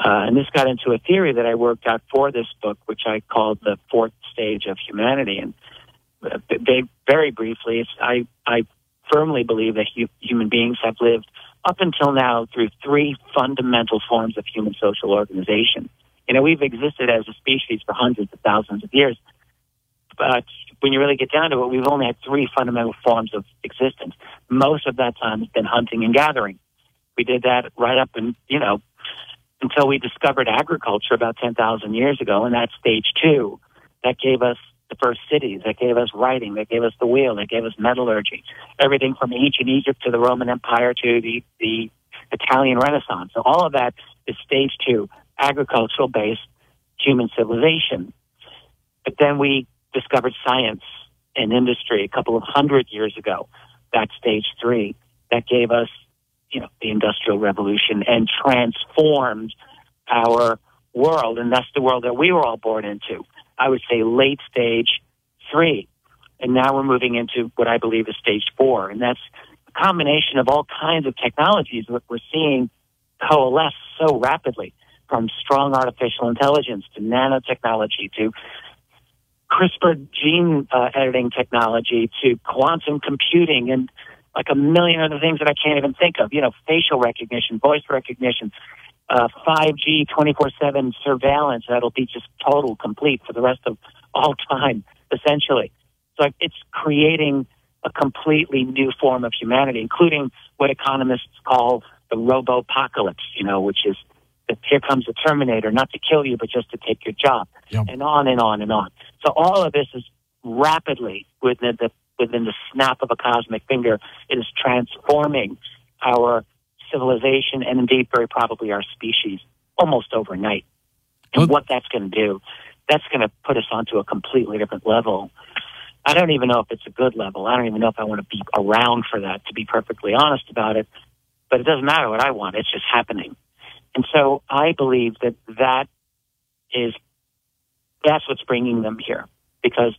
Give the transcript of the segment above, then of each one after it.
And this got into a theory that I worked out for this book, which I called the fourth stage of humanity. And very briefly, I firmly believe that human beings have lived up until now through three fundamental forms of human social organization. We've existed as a species for hundreds of thousands of years, but when you really get down to it, we've only had three fundamental forms of existence. Most of that time has been hunting and gathering. We did that right up until we discovered agriculture about 10,000 years ago, and that's stage two. That gave us the first cities, that gave us writing, that gave us the wheel, that gave us metallurgy, everything from ancient Egypt to the Roman Empire to the Italian Renaissance. So all of that is stage two, agricultural-based human civilization. But then we discovered science and industry a couple of hundred years ago. That's stage three. That gave us, the Industrial Revolution and transformed our world, and that's the world that we were all born into. I would say late stage three. And now we're moving into what I believe is stage four, and that's a combination of all kinds of technologies that we're seeing coalesce so rapidly, from strong artificial intelligence to nanotechnology to CRISPR gene editing technology to quantum computing and like a million other things that I can't even think of. Facial recognition, voice recognition, 5G 24/7 surveillance that'll be just total, complete for the rest of all time, essentially. So it's creating a completely new form of humanity, including what economists call the robo-apocalypse, which is that here comes the Terminator, not to kill you, but just to take your job, and on and on and on. So all of this is rapidly, within the snap of a cosmic finger, it is transforming our civilization and indeed very probably our species almost overnight. And what that's going to do, that's going to put us onto a completely different level. I don't even know if it's a good level. I don't even know if I want to be around for that, to be perfectly honest about it. But it doesn't matter what I want. It's just happening. And so I believe that's what's bringing them here, because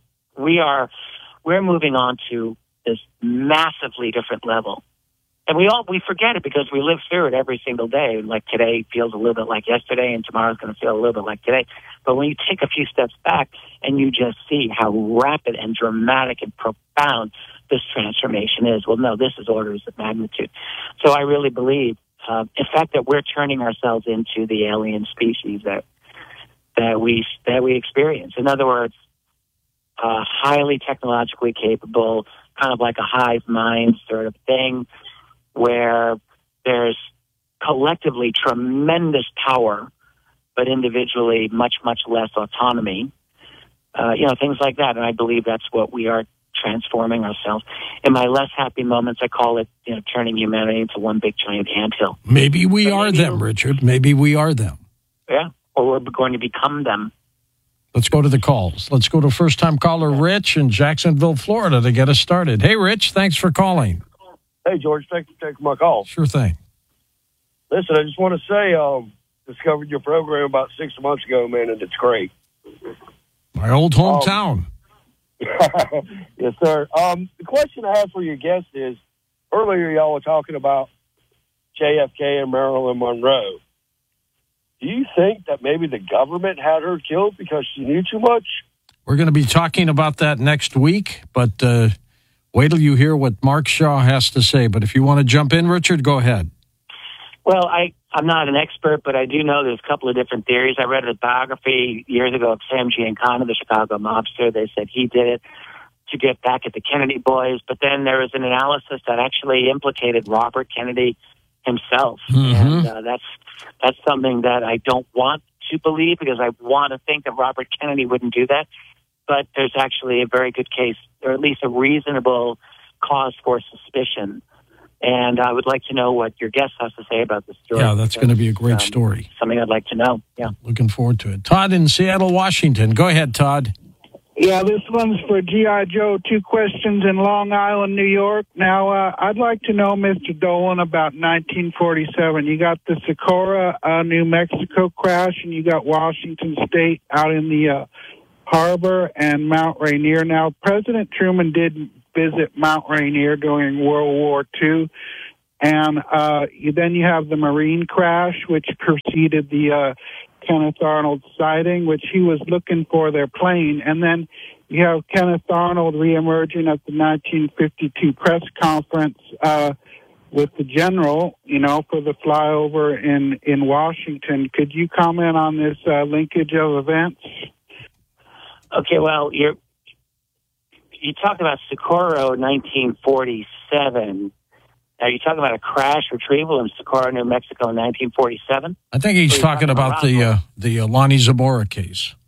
we're moving on to this massively different level. And we forget it because we live through it every single day. Like today feels a little bit like yesterday, and tomorrow's going to feel a little bit like today. But when you take a few steps back and you just see how rapid and dramatic and profound this transformation is, well, no, this is orders of magnitude. So I really believe, in fact, that we're turning ourselves into the alien species that we experience. In other words, highly technologically capable, kind of like a hive mind sort of thing, where there's collectively tremendous power, but individually much, much less autonomy, things like that. And I believe that's what we are transforming ourselves. In my less happy moments, I call it, turning humanity into one big giant anthill. Maybe we are them, Richard. Maybe we are them. Yeah, or we're going to become them. Let's go to the calls. Let's go to first-time caller Rich in Jacksonville, Florida to get us started. Hey, Rich, thanks for calling. Hey, George, thanks for taking my call. Sure thing. Listen, I just want to say, discovered your program about 6 months ago, man, and it's great. My old hometown. Yes, sir. The question I have for your guest is, earlier y'all were talking about JFK and Marilyn Monroe. Do you think that maybe the government had her killed because she knew too much? We're going to be talking about that next week, but wait till you hear what Mark Shaw has to say. But if you want to jump in, Richard, go ahead. Well, I'm not an expert, but I do know there's a couple of different theories. I read a biography years ago of Sam Giancana, the Chicago mobster. They said he did it to get back at the Kennedy boys. But then there was an analysis that actually implicated Robert Kennedy himself. Mm-hmm. And that's something that I don't want to believe, because I want to think that Robert Kennedy wouldn't do that. But there's actually a very good case, or at least a reasonable cause for suspicion. And I would like to know what your guest has to say about this story. Yeah, that's going to be a great story. Something I'd like to know. Yeah. Looking forward to it. Todd in Seattle, Washington. Go ahead, Todd. Yeah, this one's for G.I. Joe. 2 questions in Long Island, New York. Now, I'd like to know, Mr. Dolan, about 1947. You got the Socorro, New Mexico crash, and you got Washington State out in the harbor and Mount Rainier. Now, President Truman did visit Mount Rainier during World War II, And then you have the Marine crash, which preceded the Kenneth Arnold sighting, which he was looking for their plane. And then you have Kenneth Arnold reemerging at the 1952 press conference with the general, for the flyover in Washington. Could you comment on this linkage of events? Okay, well, you talked about Socorro 1947. Are you talking about a crash retrieval in Socorro, New Mexico in 1947? I think he's talking about the Lonnie Zamora case.